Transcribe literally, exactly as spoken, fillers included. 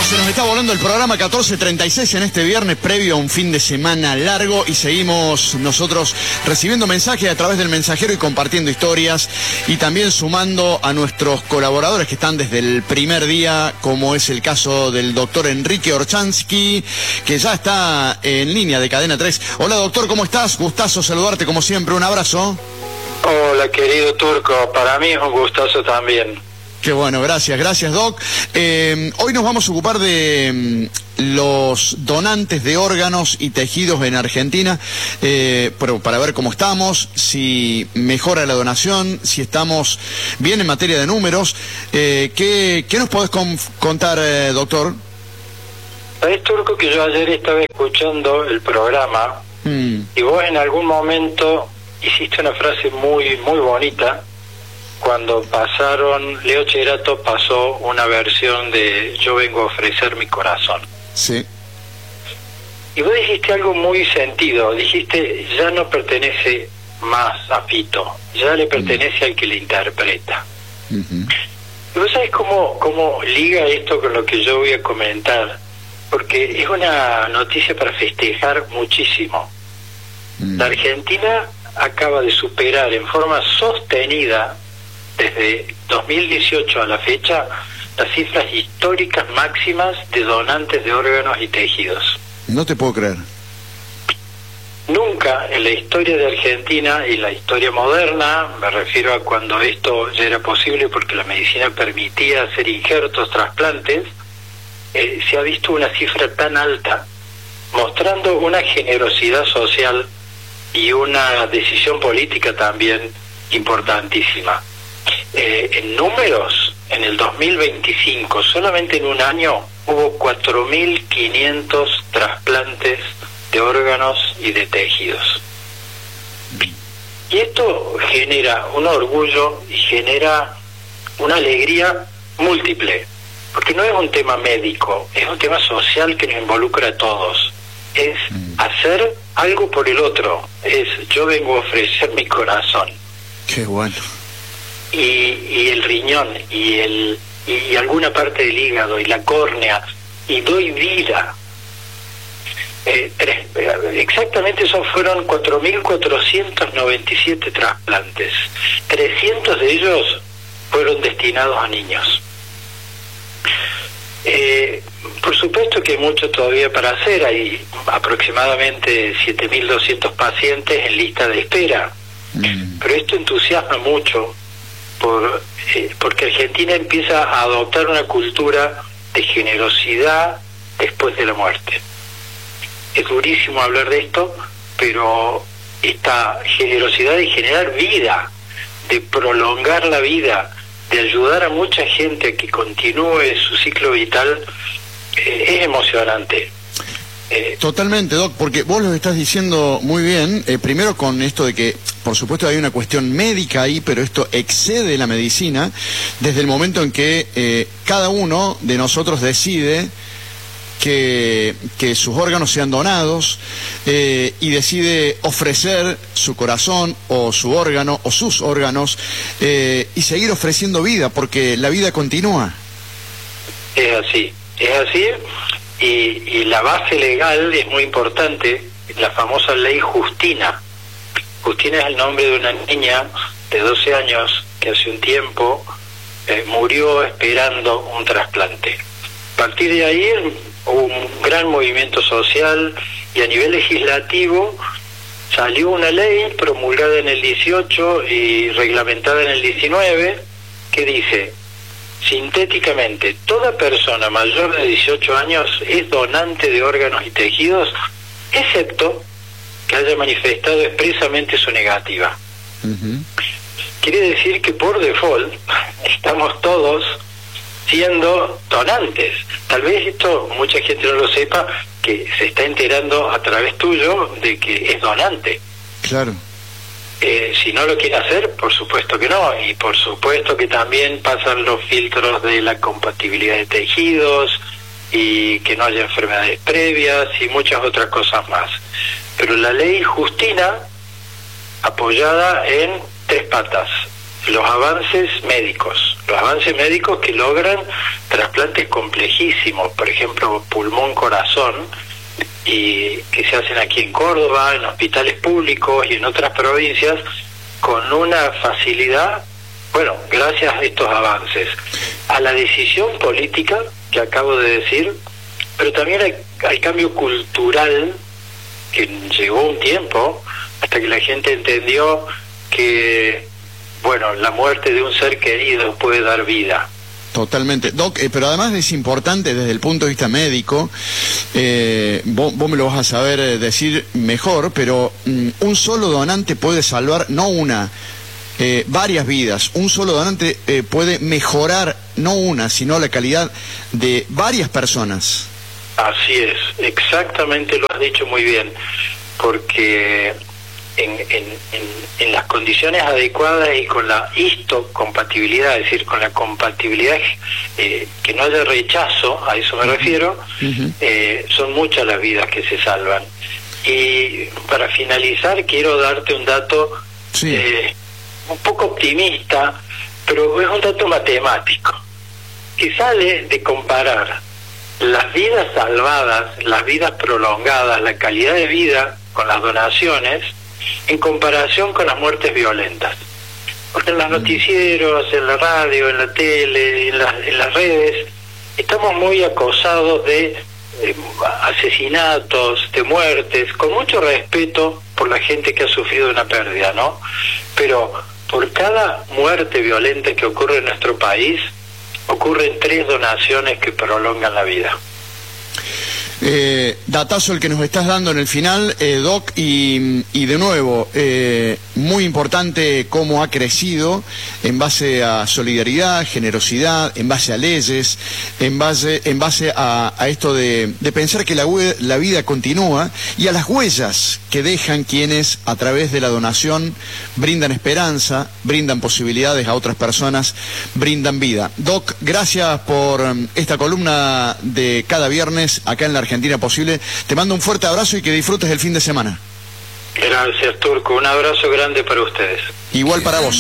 Se nos está volando el programa catorce treinta y seis en este viernes previo a un fin de semana largo y seguimos nosotros recibiendo mensajes a través del mensajero y compartiendo historias y también sumando a nuestros colaboradores que están desde el primer día, como es el caso del doctor Enrique Orchansky, que ya está en línea de Cadena tres. Hola doctor, ¿cómo estás? Gustazo saludarte como siempre, un abrazo. Hola querido Turco, para mí es un gustazo también. Qué bueno, gracias, gracias Doc. Eh, hoy nos vamos a ocupar de mm, los donantes de órganos y tejidos en Argentina, eh, pero para ver cómo estamos, si mejora la donación, si estamos bien en materia de números. Eh, ¿qué, ¿Qué nos podés con, contar, eh, doctor? Sabés, Turco, que yo ayer estaba escuchando el programa mm. y vos en algún momento hiciste una frase muy, muy bonita. Cuando pasaron, Leo Cherato pasó una versión de Yo vengo a ofrecer mi corazón. Sí. Y vos dijiste algo muy sentido, dijiste, ya no pertenece más a Fito, ya le pertenece mm. al que le interpreta. Mm-hmm. Y vos sabés cómo, cómo liga esto con lo que yo voy a comentar, porque es una noticia para festejar muchísimo. Mm. La Argentina acaba de superar en forma sostenida desde dos mil dieciocho a la fecha las cifras históricas máximas de donantes de órganos y tejidos. No te puedo creer. Nunca en la historia de Argentina y la historia moderna, me refiero a cuando esto ya era posible porque la medicina permitía hacer injertos, trasplantes, eh, se ha visto una cifra tan alta, mostrando una generosidad social y una decisión política también importantísima. Eh, en números, en el dos mil veinticinco, solamente en un año, hubo cuatro mil quinientos trasplantes de órganos y de tejidos. Y esto genera un orgullo y genera una alegría múltiple, porque no es un tema médico, es un tema social que nos involucra a todos. Es hacer algo por el otro, es yo vengo a ofrecer mi corazón. Qué bueno. Y, y el riñón y el y alguna parte del hígado y la córnea y doy vida. Eh, tres, exactamente esos fueron cuatro mil cuatrocientos noventa y siete trasplantes. trescientos de ellos fueron destinados a niños. Eh, por supuesto que hay mucho todavía para hacer. Hay aproximadamente siete mil doscientos pacientes en lista de espera. Mm. Pero esto entusiasma mucho por eh, porque Argentina empieza a adoptar una cultura de generosidad después de la muerte. Es durísimo hablar de esto, pero esta generosidad de generar vida, de prolongar la vida, de ayudar a mucha gente a que continúe su ciclo vital, eh, es emocionante. Eh, Totalmente, Doc, porque vos lo estás diciendo muy bien, eh, primero con esto de que, por supuesto, hay una cuestión médica ahí, pero esto excede la medicina, desde el momento en que eh, cada uno de nosotros decide que, que sus órganos sean donados eh, y decide ofrecer su corazón o su órgano o sus órganos eh, y seguir ofreciendo vida, porque la vida continúa. Es así, es así. Y, y la base legal es muy importante, la famosa ley Justina. Justina es el nombre de una niña de doce años que hace un tiempo eh, murió esperando un trasplante. A partir de ahí hubo un gran movimiento social y a nivel legislativo salió una ley promulgada en el dieciocho y reglamentada en el diecinueve que dice: sintéticamente, toda persona mayor de dieciocho años es donante de órganos y tejidos, excepto que haya manifestado expresamente su negativa. Uh-huh. Quiere decir que por default estamos todos siendo donantes. Tal vez esto mucha gente no lo sepa, que se está enterando a través tuyo de que es donante. Claro. Eh, si no lo quiere hacer, por supuesto que no, y por supuesto que también pasan los filtros de la compatibilidad de tejidos y que no haya enfermedades previas y muchas otras cosas más. Pero la ley Justina, apoyada en tres patas, los avances médicos, los avances médicos que logran trasplantes complejísimos, por ejemplo, pulmón-corazón, y que se hacen aquí en Córdoba, en hospitales públicos y en otras provincias, con una facilidad, bueno, gracias a estos avances, a la decisión política que acabo de decir, pero también al, al cambio cultural que llegó un tiempo hasta que la gente entendió que, bueno, la muerte de un ser querido puede dar vida. Totalmente. Doc, eh, pero además es importante desde el punto de vista médico, eh, vos, vos me lo vas a saber eh, decir mejor, pero mm, un solo donante puede salvar, no una, eh, varias vidas. Un solo donante eh, puede mejorar, no una, sino la calidad de varias personas. Así es, exactamente lo has dicho muy bien, porque en, en, en, en las condiciones adecuadas y con la histocompatibilidad, es decir, con la compatibilidad, eh, que no haya rechazo, a eso me refiero, uh-huh. eh, son muchas las vidas que se salvan. Y para finalizar quiero darte un dato sí. eh, un poco optimista, pero es un dato matemático, que sale de comparar las vidas salvadas, las vidas prolongadas, la calidad de vida con las donaciones, en comparación con las muertes violentas. Porque en los noticieros, en la radio, en la tele, en, la, en las redes, estamos muy acosados de eh, asesinatos, de muertes, con mucho respeto por la gente que ha sufrido una pérdida, ¿no? Pero por cada muerte violenta que ocurre en nuestro país, ocurren tres donaciones que prolongan la vida. Eh, datazo el que nos estás dando en el final, eh, Doc, y, y de nuevo, eh, muy importante cómo ha crecido en base a solidaridad, generosidad, en base a leyes, en base, en base a, a esto de, de pensar que la, la vida continúa y a las huellas que dejan quienes a través de la donación brindan esperanza, brindan posibilidades a otras personas, brindan vida. Doc, gracias por esta columna de cada viernes acá en la Argentina Posible. Te mando un fuerte abrazo y que disfrutes el fin de semana. Gracias, Turco. Un abrazo grande para ustedes. Igual para vos.